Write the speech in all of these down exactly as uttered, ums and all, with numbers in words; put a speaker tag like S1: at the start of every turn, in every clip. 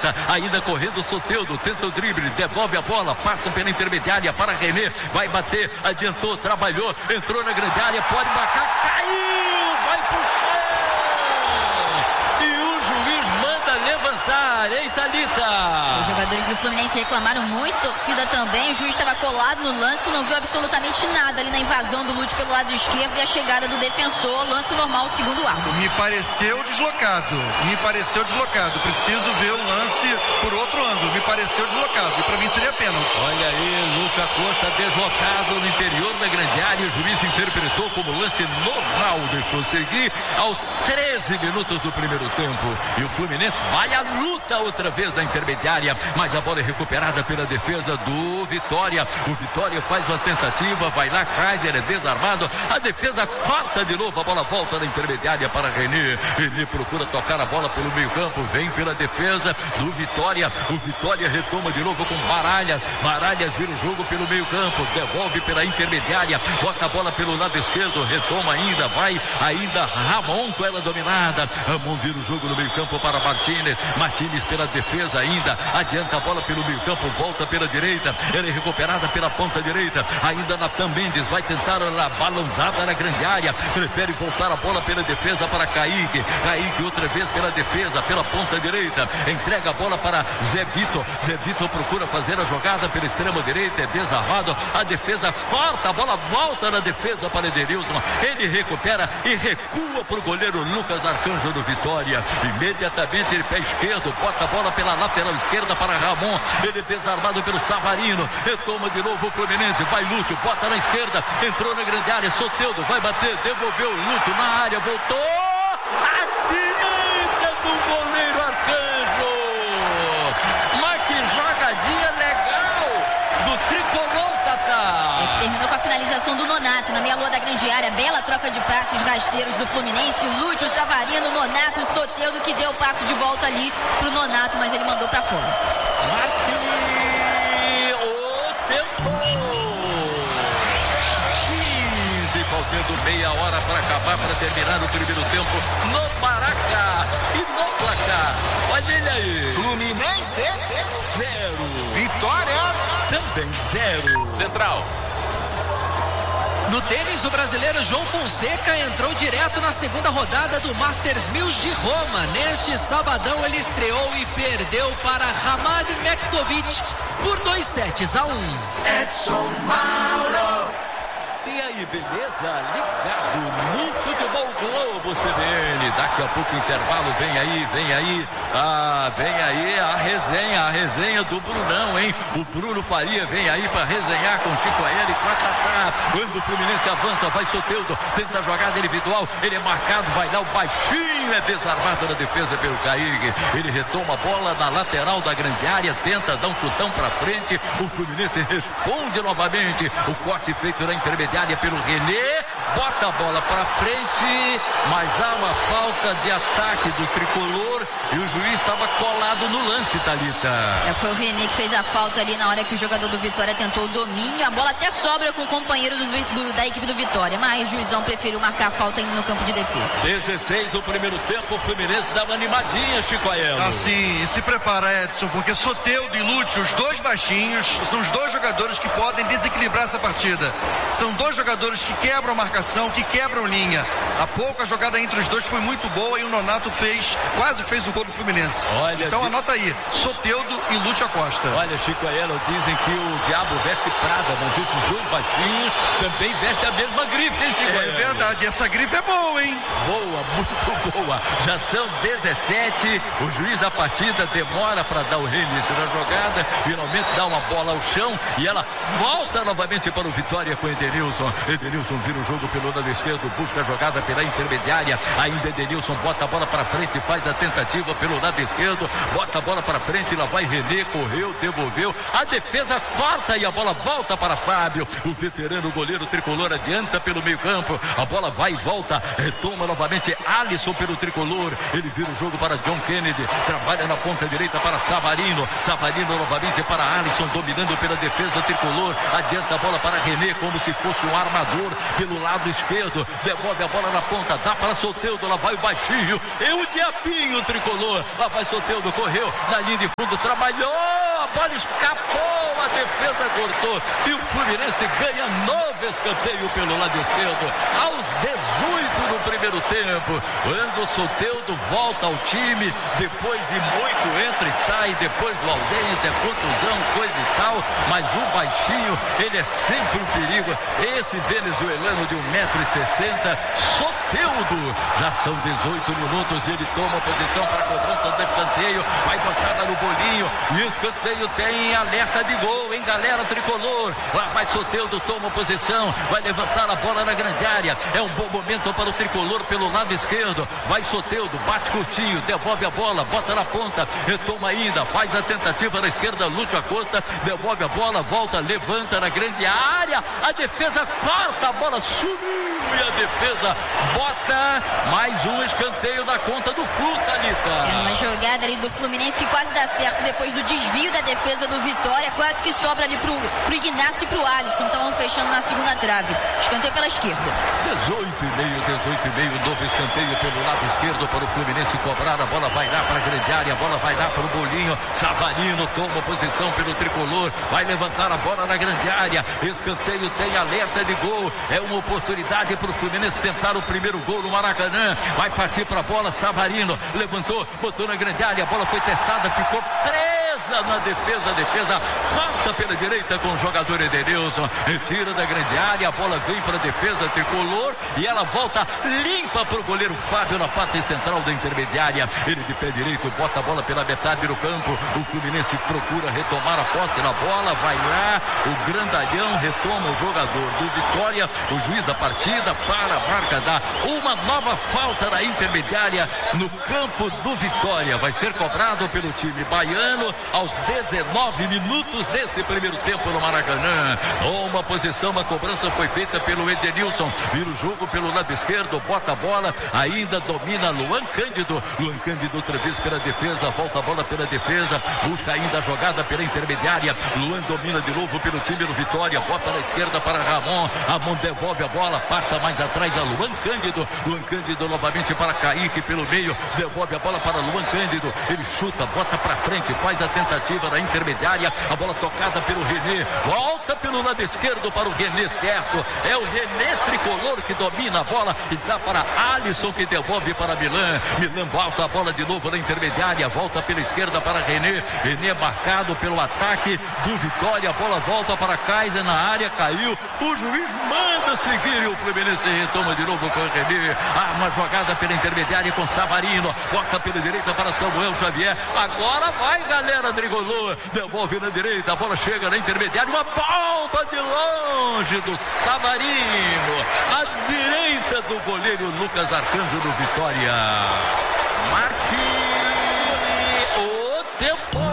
S1: volta, ainda correndo o Soteldo, tenta o drible, devolve a bola, passa pela intermediária para René, vai bater, adiantou, trabalhou, entrou na grande área, pode marcar, caiu, vai pro chão, e o juiz manda levantar, hein, Thalita?
S2: Os jogadores do Fluminense reclamaram muito, torcida também, o juiz estava colado no lance, não viu absolutamente nada ali na invasão do Lute pelo lado esquerdo e a chegada do defensor, lance normal, segundo o árbitro.
S3: Me pareceu deslocado, me pareceu deslocado, preciso ver o lance por outro ângulo, me pareceu deslocado, e para mim seria pênalti.
S1: Olha aí, Lúcio Acosta deslocado no interior da grande área, o juiz interpretou como lance normal, deixou seguir aos treze minutos do primeiro tempo, e o Fluminense vai à luta outra vez na intermediária, mas a bola é recuperada pela defesa do Vitória, o Vitória faz uma tentativa, vai lá, Kaiser é desarmado, a defesa corta de novo, a bola volta na intermediária para René, René procura tocar a bola pelo meio campo, vem pela defesa do Vitória, o Vitória retoma de novo com Baralhas, Baralhas vira o jogo pelo meio campo, devolve pela intermediária, bota a bola pelo lado esquerdo, retoma ainda, vai ainda Ramon com ela dominada, Ramon vira o jogo no meio campo para Martínez, Martínez pela defesa ainda, adianta a bola pelo meio campo, volta pela direita, ela é recuperada pela ponta direita, ainda Natan Mendes vai tentar a balançada na grande área, prefere voltar a bola pela defesa para Kaique, Kaique outra vez pela defesa, pela ponta direita, entrega a bola para Zé Vitor, Zé Vitor procura fazer a jogada pela extrema direita, é desarmado, a defesa corta, a bola volta na defesa para Edenilson, ele recupera e recua para o goleiro Lucas Arcanjo do Vitória, imediatamente ele pé esquerdo, bota a bola pela lateral esquerda para Ramon, ele desarmado pelo Savarino, retoma de novo o Fluminense, vai Lúcio, bota na esquerda, entrou na grande área, Soteldo vai bater, devolveu o Lúcio na área, voltou à direita do goleiro Arcanjo, mas que jogadinha legal do tricolor, Tata.
S2: É que terminou com a finalização do Nonato na meia-lua da grande área, bela troca de passes rasteiros do Fluminense, o Lúcio, o Savarino, o Nonato, o Soteldo que deu o passe de volta ali pro Nonato, mas ele mandou pra fora.
S1: Aqui o tempo. quinze, faltando meia hora para acabar, para terminar o primeiro tempo no Maraca e no placar. Olha ele aí.
S4: Fluminense
S1: Zero.
S4: Vitória
S1: Também zero.
S5: Central.
S6: No tênis, o brasileiro João Fonseca entrou direto na segunda rodada do Masters mil de Roma. Neste sabadão ele estreou e perdeu para Hamad Mektovic por dois sets a um.
S4: Edson Mauro.
S1: E aí, beleza? Ligado no Futebol Globo C B N. Daqui a pouco o intervalo, vem aí, vem aí, ah, vem aí a resenha, a resenha do Brunão, hein? O Bruno Faria vem aí para resenhar com Chico Aérea e com a Tatá. Quando o Fluminense avança, vai Soteldo, tenta a jogada individual, ele é marcado, vai lá o baixinho, é desarmado na defesa pelo Kaique. Ele retoma a bola na lateral da grande área, tenta dar um chutão para frente, o Fluminense responde novamente, o corte feito na intermediária pelo René, bota a bola para frente, mas há uma falta de ataque do tricolor e o juiz estava colado no lance, Thalita.
S2: É, foi o René que fez a falta ali na hora que o jogador do Vitória tentou o domínio, a bola até sobra com o companheiro do, do, da equipe do Vitória, mas o juizão preferiu marcar a falta ainda no campo de defesa.
S1: dezesseis do primeiro tempo, o Fluminense dá uma animadinha, Chico Aelo.
S3: Assim, e se prepara, Edson, porque Soteldo e Lúcio, os dois baixinhos, são os dois jogadores que podem desequilibrar essa partida. São dois jogadores que quebram a marcação, que quebram linha. Há pouco a jogada entre os dois foi muito boa e o Nonato fez, quase fez o gol do Fluminense.
S1: Olha,
S3: então
S1: de...
S3: anota aí, Soteldo e Lúcio Acosta.
S1: Olha, Chico Aelo, dizem que o diabo veste Prada, mas esses dois baixinhos também vestem a mesma grife, hein, Chico Aelo?
S3: É verdade, essa grife é boa, hein?
S1: Boa, muito boa. Já são dezessete, o juiz da partida demora para dar o reinício da jogada, finalmente dá uma bola ao chão e ela volta novamente para o Vitória com Edenilson. Edenilson vira o jogo pelo lado esquerdo, busca a jogada pela intermediária, ainda Edenilson bota a bola para frente, faz a tentativa pelo lado esquerdo, bota a bola para frente, lá vai René, correu, devolveu, a defesa corta e a bola volta para Fábio, o veterano goleiro tricolor adianta pelo meio campo, a bola vai e volta, retoma novamente Alisson pelo tricolor, ele vira o jogo para John Kennedy, trabalha na ponta direita para Savarino, Savarino novamente para Alisson, dominando pela defesa tricolor, adianta a bola para René como se fosse um armador pelo lado esquerdo, devolve a bola na ponta, dá para Soteldo, lá vai o baixinho, e o diabinho tricolor, lá vai Soteldo, correu na linha de fundo, trabalhou, a bola escapou, a defesa cortou, e o Fluminense ganha novo escanteio pelo lado esquerdo, aos dezoito do primeiro tempo, quando o Soteldo volta ao time, depois de muito entra e sai, depois do ausência, contusão, coisa e tal, mas o baixinho, ele é sempre um perigo, esse venezuelano de um metro e sessenta, Soteldo, já são dezoito minutos, ele toma posição para a cobrança do escanteio, vai botar no bolinho, e o escanteio tem alerta de gol, hein, galera tricolor, lá vai Soteldo, toma posição, vai levantar a bola na grande área, é um bom momento para o tricolor pelo lado esquerdo, vai Soteldo, bate curtinho, devolve a bola, bota na ponta, retoma ainda, faz a tentativa na esquerda, Lúcio Acosta, devolve a bola, volta, levanta na grande área, a defesa corta, a bola subiu e a defesa bota mais um escanteio na conta do Flu, Thalita.
S2: É uma jogada ali do Fluminense que quase dá certo depois do desvio da defesa do Vitória, quase que sobra ali pro, pro Ignacio e pro Alisson, estavam fechando na segunda trave, escanteio pela esquerda.
S1: dezoito e meio, dezoito e meio, novo escanteio pelo lado esquerdo para o Fluminense cobrar, a bola vai lá para a grande área, a bola vai lá para o Bolinho, Savarino toma posição pelo tricolor, vai levantar a bola na grande área, escanteio tem alerta de gol, é uma oportunidade para o Fluminense tentar o primeiro gol no Maracanã, vai partir para a bola, Savarino levantou, botou na grande área, a bola foi testada, ficou presa na defesa, a defesa corta pela direita com o jogador Edenilson, retira da grande área, a bola vem para a defesa tricolor e ela volta limpa para o goleiro Fábio na parte central da intermediária, ele de pé direito bota a bola pela metade do campo, o Fluminense procura retomar a posse na bola, vai lá, o grandalhão retoma o jogador do Vitória, o juiz da partida para a marca da uma nova falta na intermediária no campo do Vitória, vai ser cobrado pelo time baiano aos dezenove minutos deste primeiro tempo no Maracanã. Uma posição, uma cobrança foi feita pelo Edenilson, vira o jogo pelo lado esquerdo, bota a bola, ainda domina Luan Cândido, Luan Cândido outra vez pela defesa, volta a bola pela defesa, busca ainda a jogada pela intermediária, Luan domina de novo pelo time do Vitória, bota na esquerda para Ramon, Ramon devolve a bola, passa mais atrás a Luan Cândido, Luan Cândido novamente para Kaique pelo meio, devolve a bola para Luan Cândido, ele chuta, bota para frente, faz a tentativa na intermediária, a bola tocada pelo René, volta pelo lado esquerdo para o René, certo, é o René tricolor que domina a bola e dá para Alisson que devolve para Milan, Milan volta a bola de novo na intermediária, volta pela esquerda para René, René marcado pelo ataque do Vitória, a bola volta para Kaiser na área, caiu, o juiz manda seguir e o Fluminense retoma de novo com o René, ah, uma jogada pela intermediária com Savarino, corta pela direita para Samuel Xavier, agora vai galera tricolor, devolve na direita, a bola chega na intermediária, uma bomba de longe do Savarino, à direita do goleiro Lucas Arcanjo do Vitória. Marque o tempo.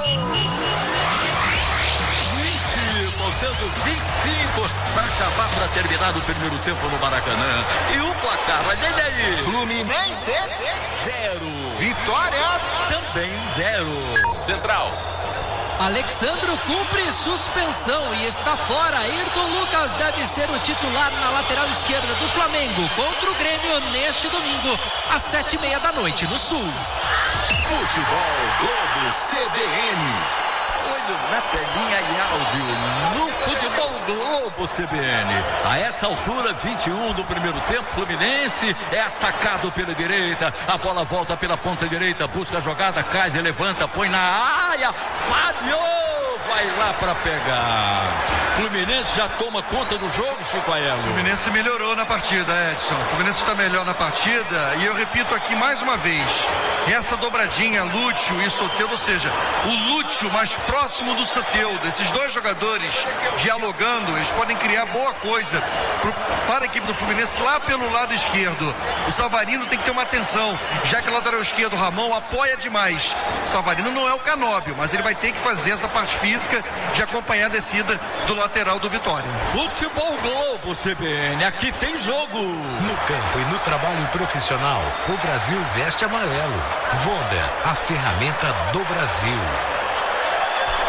S1: vinte, faltando vinte e cinco para acabar, para terminar o primeiro tempo no Maracanã. E o placar, olha ele aí.
S4: Fluminense
S1: Zero.
S4: Vitória
S1: Também zero.
S6: Central. Alexandro cumpre suspensão e está fora. Ayrton Lucas deve ser o titular na lateral esquerda do Flamengo contra o Grêmio neste domingo, às sete e meia da noite no Sul.
S4: Futebol Globo C B N.
S1: Olho na telinha e áudio no Futebol Globo C B N. A essa altura, vinte e um do primeiro tempo, Fluminense é atacado pela direita, a bola volta pela ponta direita, busca a jogada, Kaiser levanta, põe na área, Fábio vai lá para pegar. Fluminense já toma conta do jogo, Chico Aelo.
S3: Fluminense melhorou na partida, Edson. O Fluminense está melhor na partida e eu repito aqui mais uma vez, essa dobradinha Lúcio e Soteldo, ou seja, o Lúcio mais próximo do Soteldo, esses dois jogadores dialogando, eles podem criar boa coisa pro, para a equipe do Fluminense lá pelo lado esquerdo. O Savarino tem que ter uma atenção, já que o lateral esquerdo, Ramon, apoia demais. O Savarino não é o Canóbio, mas ele vai ter que fazer essa parte física de acompanhar a descida do lateral do Vitória.
S1: Futebol Globo C B N, aqui tem jogo.
S5: No campo e no trabalho profissional, o Brasil veste amarelo. Vonda, a ferramenta do Brasil.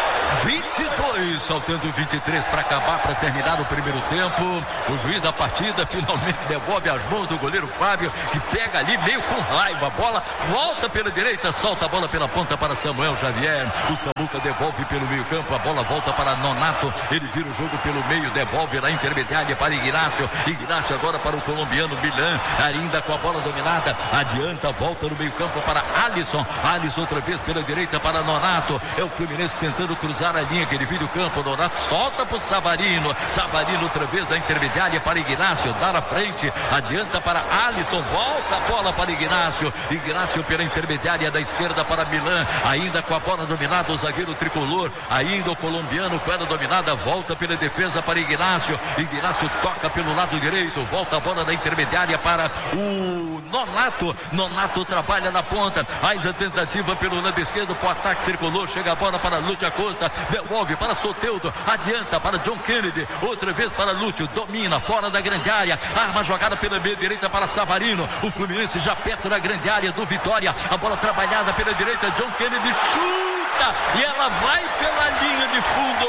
S1: vinte e dois, faltando vinte e três para acabar, para terminar o primeiro tempo. O juiz da partida finalmente devolve as mãos do goleiro Fábio, que pega ali meio com raiva. A bola volta pela direita, solta a bola pela ponta para Samuel Xavier. O Samuca devolve pelo meio campo, a bola volta para Nonato. Ele vira o jogo pelo meio, devolve na intermediária para Ignacio. Ignacio agora para o colombiano Milan, ainda com a bola dominada. Adianta, volta no meio campo para Alisson. Alisson outra vez pela direita para Nonato. É o Fluminense tentando cruzar a linha, que ele vira o campo. Nonato solta para o Savarino. Savarino outra vez da intermediária para Ignacio, dá na frente, adianta para Alisson, volta a bola para Ignacio. Ignacio pela intermediária da esquerda para Milan, ainda com a bola dominada o zagueiro tricolor, ainda o colombiano com ela dominada, volta pela defesa para Ignacio. Ignacio toca pelo lado direito, volta a bola da intermediária para o Nonato. Nonato trabalha na ponta, faz a tentativa pelo lado esquerdo para o ataque tricolor, chega a bola para Lúcio Acosta, devolve para Soteldo, adianta para John Kennedy, outra vez para Lúcio, domina fora da grande área, arma jogada pela meia direita para Savarino. O Fluminense já perto da grande área do Vitória, a bola trabalhada pela direita, John Kennedy chuta e ela vai pela linha de fundo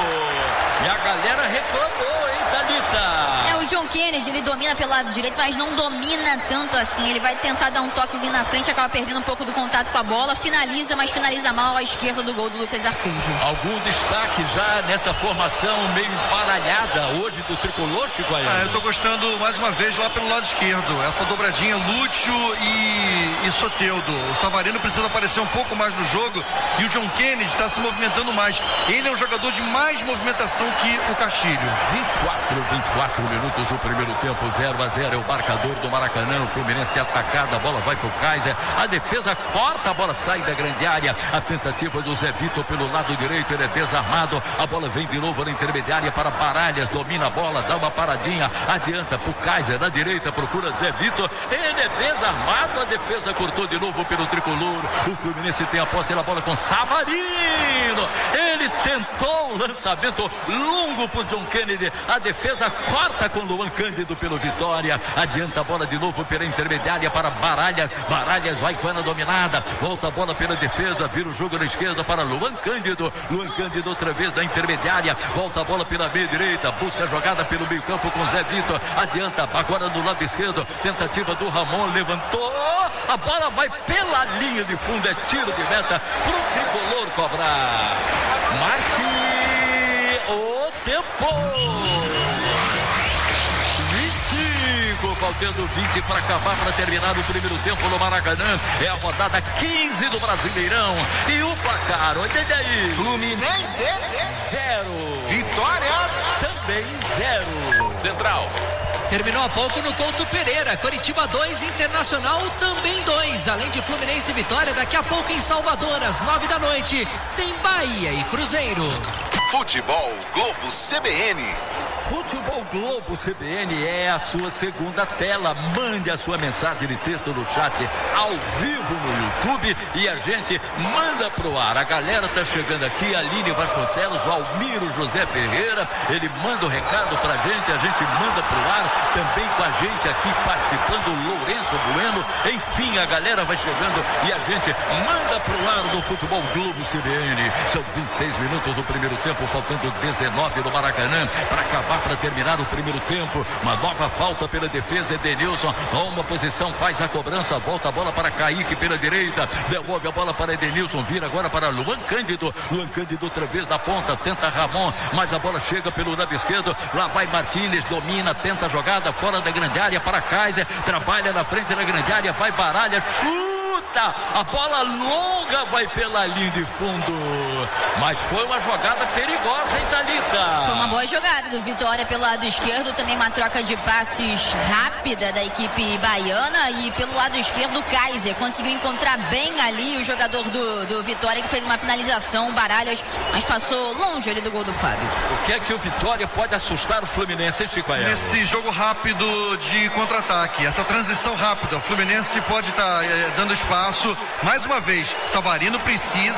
S1: e a galera reclamou, hein, Thalita?
S2: É, o John Kennedy, ele domina pelo lado direito, mas não domina tanto assim. Ele vai tentar dar um toquezinho na frente, acaba perdendo um pouco do contato com a bola, finaliza, mas finaliza mal à esquerda do gol do Lucas Arcanjo.
S1: Algum destaque já nessa formação meio embaralhada hoje do tricolor, Chico Ayala?
S3: Ah, eu tô gostando mais uma vez lá pelo lado esquerdo, essa dobradinha Lúcio e, e Soteldo. O Savarino precisa aparecer um pouco mais no jogo e o John Kennedy está se movimentando mais. Ele é um jogador de mais movimentação que o Castilho.
S1: vinte e quatro, vinte e quatro minutos do primeiro tempo, zero a zero é o marcador do Maracanã. O Fluminense é atacado, a bola vai pro Kaiser, a defesa corta, a bola sai da grande área, a tentativa do Zé Vitor pelo lado direito, ele é desarmado, a bola vem de novo na intermediária para Baralhas, domina a bola, dá uma paradinha, adianta pro Kaiser, na direita procura Zé Vitor, ele é desarmado, a defesa cortou de novo pelo tricolor. O Fluminense tem a posse da bola com Savarino, ele tentou o lançamento longo pro John Kennedy, a defesa corta com Luan Cândido pelo Vitória, adianta a bola de novo pela intermediária para Baralhas, Baralhas vai com ela dominada, volta a bola pela defesa, vira o jogo na esquerda para Luan Cândido, Luan Cândido outra vez da intermediária, volta a bola pela meia direita, busca a jogada pelo meio campo com Zé Vitor, adianta agora no lado esquerdo, tentativa do Ramon, levantou, a bola vai pela linha de fundo, é tiro de meta pro tricolor cobrar. Marque o tempo. Faltando vinte para acabar, para terminar o primeiro tempo no Maracanã. É a rodada quinze do Brasileirão. E o placar, olha aí.
S4: Fluminense
S3: Zero.
S4: Vitória
S1: também zero.
S6: Central. Terminou há pouco no Couto Pereira. Coritiba dois, Internacional também dois. Além de Fluminense e Vitória, daqui a pouco em Salvador, às nove da noite, tem Bahia e Cruzeiro.
S4: Futebol Globo C B N.
S1: Futebol Globo C B N é a sua segunda tela. Mande a sua mensagem de texto no chat ao vivo no YouTube e a gente manda pro ar. A galera tá chegando aqui, Aline Vasconcelos, o Almiro José Ferreira, ele manda o recado pra gente, a gente manda pro ar. Também com a gente aqui participando o Lourenço Bueno. Enfim, a galera vai chegando e a gente manda pro ar do Futebol Globo C B N. São vinte e seis minutos do primeiro tempo, faltando dezenove no Maracanã para acabar, para terminar o primeiro tempo. Uma nova falta pela defesa, Edenilson a uma posição, faz a cobrança, volta a bola para Kaique pela direita, devolve a bola para Edenilson, vira agora para Luan Cândido, Luan Cândido outra vez na ponta, tenta Ramon, mas a bola chega pelo lado esquerdo, lá vai Martínez, domina, tenta a jogada fora da grande área para Kaiser, trabalha na frente da grande área, vai Baralha, chuta, a bola longa vai pela linha de fundo, mas foi uma jogada perigosa, hein, Thalita?
S2: Foi uma boa jogada do Vitória pelo lado esquerdo, também uma troca de passes rápida da equipe baiana, e pelo lado esquerdo o Kaiser conseguiu encontrar bem ali o jogador do, do Vitória, que fez uma finalização, Baralhas, mas passou longe ali do gol do Fábio.
S1: O que é que o Vitória pode assustar o Fluminense, hein, Chico Ayala?
S3: Nesse jogo rápido de contra-ataque, essa transição rápida, o Fluminense pode estar tá, é, dando espaço, mais uma vez, Savarino precisa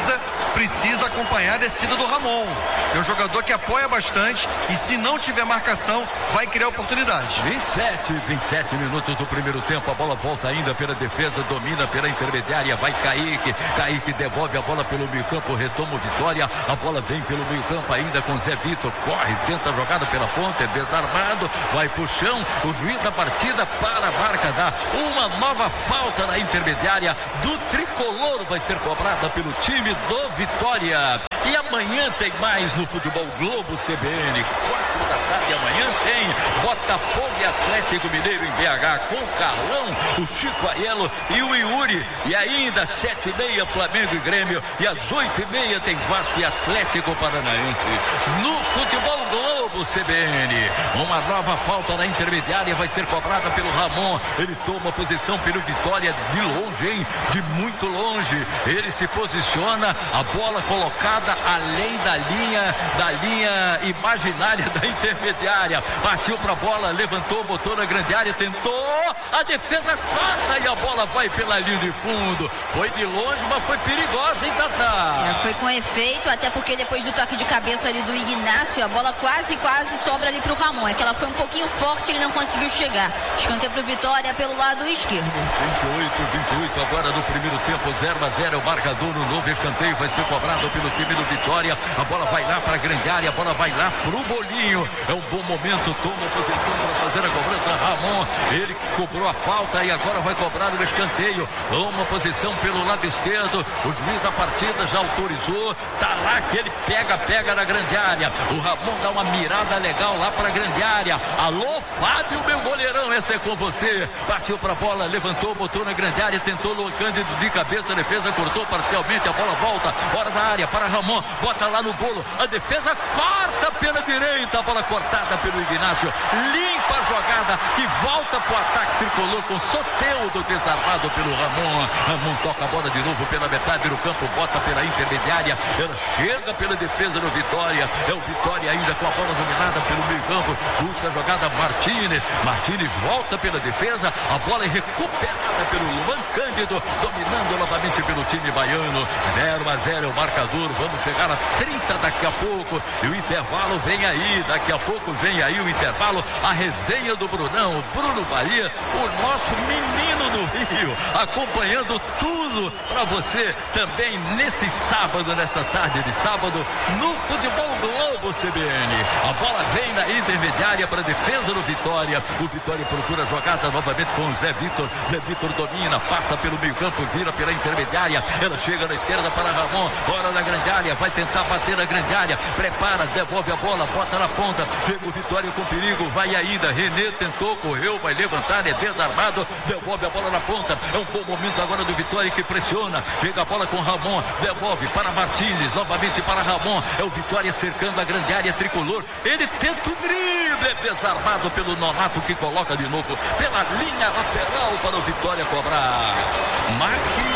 S3: precisa acompanhar a descida do Ramon. É um jogador que apoia bastante e se não tiver marcação, vai criar oportunidade.
S1: vinte e sete, vinte e sete minutos do primeiro tempo, a bola volta ainda pela defesa, domina pela intermediária, vai Kaique, Kaique devolve a bola pelo meio campo, retoma o Vitória, a bola vem pelo meio campo ainda com Zé Vitor, corre, tenta a jogada pela ponta, é desarmado, vai pro chão, o juiz da partida para a marca, dá uma nova falta na intermediária do Tricolor, vai ser cobrada pelo time do Vitória. E amanhã tem mais no Futebol Globo C B N, quatro da tarde, amanhã tem Botafogo e Atlético Mineiro em B H, com o Carlão, o Chico Aiello e o Yuri, e ainda sete e meia Flamengo e Grêmio, e às oito e meia tem Vasco e Atlético Paranaense. No Futebol Globo C B N, uma nova falta na intermediária vai ser cobrada pelo Ramon, ele toma posição pelo Vitória de longe, hein? De muito longe, ele se posiciona, a bola colocada além da linha, da linha imaginária da intermediária, partiu para a bola, levantou, botou na grande área, tentou, a defesa corta e a bola vai pela linha de fundo, foi de longe, mas foi perigosa, hein, Tatá?
S2: É, foi com efeito, até porque depois do toque de cabeça ali do Ignacio, a bola quase, quase sobra ali pro Ramon, é que ela foi um pouquinho forte, ele não conseguiu chegar. Escanteio pro Vitória pelo lado esquerdo.
S1: vinte e oito, vinte e oito agora no primeiro tempo, zero a zero, o marcador no novo escanteio vai ser cobrado pelo time do Vitória, a bola vai lá para a grande área, a bola vai lá pro Bolinho, é um bom momento, toma posição para fazer a cobrança, Ramon, ele que cobrou a falta e agora vai cobrar o escanteio, toma posição pelo lado esquerdo, o juiz da partida já autorizou, tá lá que ele pega, pega na grande área, o Ramon dá uma mirada legal lá para a grande área, alô Fábio, meu goleirão, essa é com você, partiu para a bola, levantou, botou na grande área, tentou o Cândido de cabeça, a defesa cortou parcialmente, a bola volta, fora da área para Ramon, bota lá no bolo, a defesa corta pela direita, a bola cortada pelo Ignacio, limpa a jogada e volta para o ataque tricolor com Soteldo desarmado pelo Ramon, Ramon toca a bola de novo pela metade do campo, bota pela intermediária, ela chega pela defesa do Vitória, é o Vitória ainda com a bola dominada pelo meio campo, busca a jogada Martínez, Martínez volta pela defesa, a bola é recuperada pelo Luan Cândido, dominando novamente pelo time baiano, zero a zero o marcador, vamos chegar a trinta daqui a pouco, e o intervalo vem aí, daqui a pouco vem aí o intervalo, a resenha do Brunão, o Bruno Bahia, o nosso menino do Rio, acompanhando tudo para você também neste sábado, nesta tarde de sábado, no Futebol Globo C B N. A bola vem na intermediária para a defesa do Vitória, o Vitória procura a jogada novamente com o Zé Vitor, Zé Vitor domina, passa pelo meio campo, vira pela intermediária, ela chega na esquerda para Ramon, hora na grande área, vai tentar bater na grande área, prepara, devolve a bola, bota na ponta, chega o Vitória com perigo, vai ainda, René tentou, correu, vai levantar, é desarmado, devolve a bola na ponta, é um bom momento agora do Vitória que pressiona, chega a bola com Ramon, devolve para Martínez, novamente para Ramon, é o Vitória cercando a grande área tricolor, ele tenta o drible, é desarmado pelo Nonato que coloca de novo pela linha lateral para o Vitória cobrar. Marque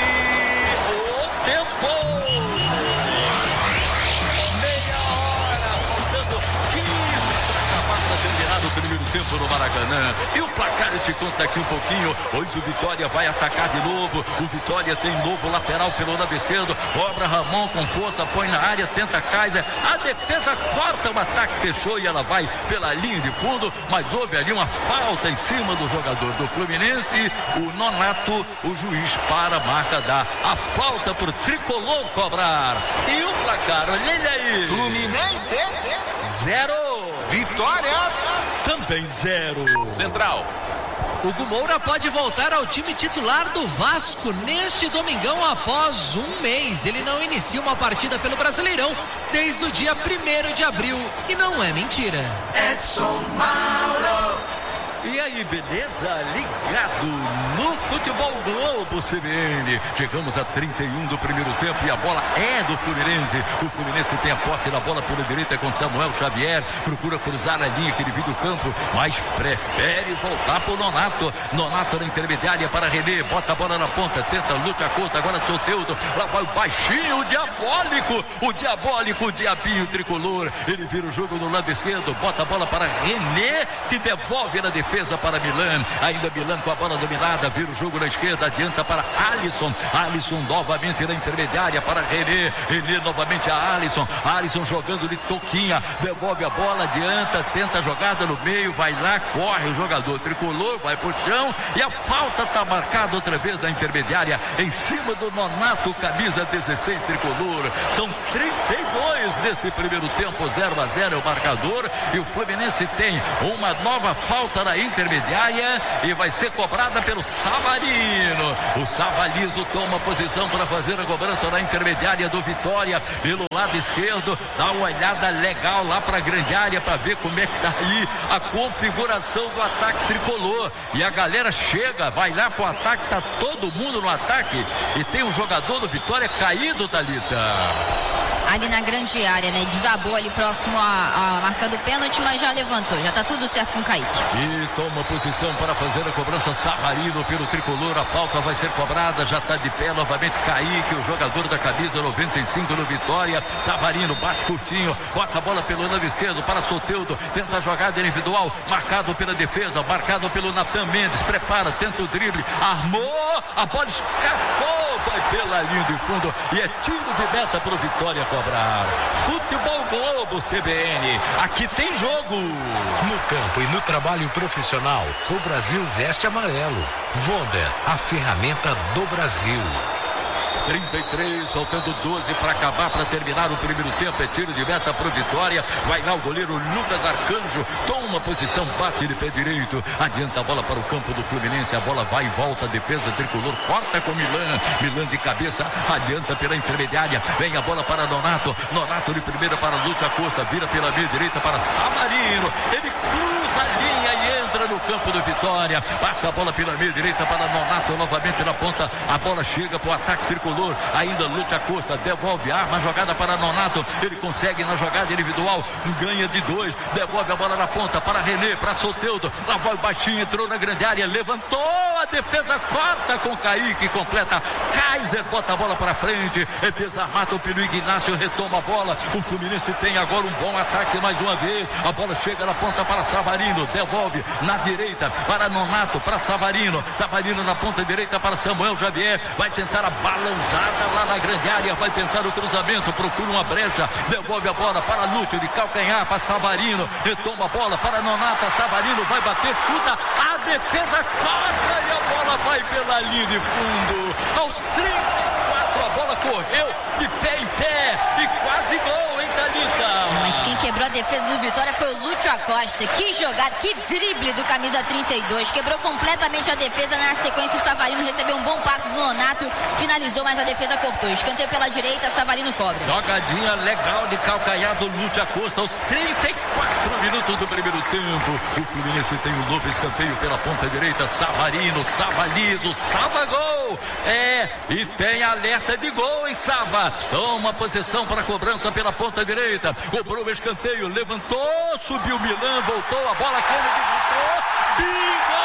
S1: o tempo! Terminado o primeiro tempo no Maracanã e o placar eu te conta aqui um pouquinho. Hoje o Vitória vai atacar de novo, o Vitória tem novo lateral pelo lado esquerdo, cobra Ramon com força, põe na área, tenta Kaiser, a defesa corta, o ataque fechou e ela vai pela linha de fundo, mas houve ali uma falta em cima do jogador do Fluminense, o Nonato, o juiz para a marca dá a falta pro tricolor cobrar. E o placar, olha ele aí,
S4: Fluminense
S1: zero,
S4: Vitória
S1: também zero.
S6: Central. Hugo Moura pode voltar ao time titular do Vasco neste domingão após um mês. Ele não inicia uma partida pelo Brasileirão desde o dia primeiro de abril. E não é mentira.
S4: Edson Mauro.
S1: E aí, beleza? Ligado no Futebol Globo C B N. Chegamos a trinta e um do primeiro tempo e a bola é do Fluminense. O Fluminense tem a posse da bola pela direita com Samuel Xavier. Procura cruzar a linha que divide o campo, mas prefere voltar para o Nonato. Nonato na intermediária para René. Bota a bola na ponta, tenta, luta a conta. Agora Soteldo. Lá vai o baixinho, o diabólico. O diabólico, o diabinho tricolor. Ele vira o jogo no lado esquerdo. Bota a bola para René, que devolve na defesa. defesa para Milan, ainda Milan com a bola dominada, vira o jogo na esquerda, adianta para Alisson, Alisson novamente na intermediária para René, René novamente a Alisson, Alisson jogando de toquinha, devolve a bola, adianta, tenta a jogada no meio, vai lá, corre o jogador tricolor, vai pro chão e a falta está marcada outra vez na intermediária, em cima do Nonato, camisa dezesseis tricolor. São trinta e dois neste primeiro tempo, zero a zero é o marcador e o Fluminense tem uma nova falta na intermediária e vai ser cobrada pelo Savarino. O Savalizo toma posição para fazer a cobrança na intermediária do Vitória pelo lado esquerdo, dá uma olhada legal lá para a grande área para ver como é que tá aí a configuração do ataque tricolor e a galera chega, vai lá pro ataque, tá todo mundo no ataque e tem um jogador do Vitória caído, Thalita.
S2: Ali na grande área, né? Desabou ali próximo a, a marca do pênalti, mas já levantou, já tá tudo certo com o Kaique.
S1: E toma posição para fazer a cobrança Savarino pelo tricolor, a falta vai ser cobrada, já tá de pé novamente Kaique, o jogador da camisa noventa e cinco no Vitória. Savarino bate curtinho, bota a bola pelo lado esquerdo para Soteldo, tenta a jogada individual, marcado pela defesa, marcado pelo Natan Mendes, prepara, tenta o drible, armou, a bola escapou, vai pela linha de fundo e é tiro de meta pro Vitória cobrar. Futebol Globo C B N, aqui tem jogo.
S5: No campo e no trabalho profissional, o Brasil veste amarelo. Vonder, a ferramenta do Brasil.
S1: trinta e três, faltando doze para acabar, para terminar o primeiro tempo, é tiro de meta para o Vitória, vai lá o goleiro Lucas Arcanjo, toma posição, bate de pé direito, adianta a bola para o campo do Fluminense, a bola vai e volta, a defesa tricolor, corta com Milan, Milan de cabeça, adianta pela intermediária, vem a bola para Nonato, Nonato de primeira para Lúcio Acosta, vira pela meia direita para Savarino, ele cruza a linha e entra no campo do Vitória, passa a bola pela meia direita para Nonato, novamente na ponta, a bola chega para o ataque tricolor, ainda Lúcio Acosta, devolve, arma a jogada para Nonato, ele consegue na jogada individual, ganha de dois, devolve a bola na ponta para René, para Soteldo, lá vai o baixinho, entrou na grande área, levantou, a defesa corta com Kaique, completa, Kaiser bota a bola para frente, é desarmado pelo Ignacio, retoma a bola, o Fluminense tem agora um bom ataque mais uma vez, a bola chega na ponta para Savarino, devolve na direita para Nonato, para Savarino, Savarino na ponta direita para Samuel Xavier, vai tentar a balançada lá na grande área, vai tentar o cruzamento, procura uma brecha, devolve a bola para Lúcio, de calcanhar para Savarino, retoma a bola para Nonato, Savarino vai bater, chuta, a defesa corta e a bola vai pela linha de fundo, aos trinta e quatro a bola correu de pé em pé e quase gol, hein, Thalita?
S2: Mas quem quebrou a defesa do Vitória foi o Lúcio Acosta, que jogada, que drible do camisa trinta e dois, quebrou completamente a defesa, na sequência o Savarino recebeu um bom passe do Nonato, finalizou, mas a defesa cortou, escanteio pela direita, Savarino cobra.
S1: Jogadinha legal de calcanhar do Lúcio Acosta aos trinta e quatro minutos do primeiro tempo, o Fluminense tem um novo escanteio pela ponta direita, Savarino, Savalizo, Sava gol, é, e tem alerta de gol em Sava, toma posição para a cobrança pela ponta direita, cobrou o escanteio, levantou, subiu Milan, voltou, a bola como levantou, bingo!